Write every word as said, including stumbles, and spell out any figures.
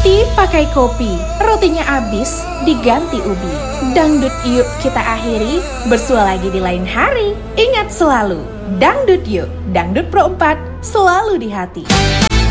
dipakai kopi, rotinya habis, diganti ubi. Dangdut yuk kita akhiri, bersua lagi di lain hari. Ingat selalu, dangdut yuk, Dangdut Pro empat selalu di hati.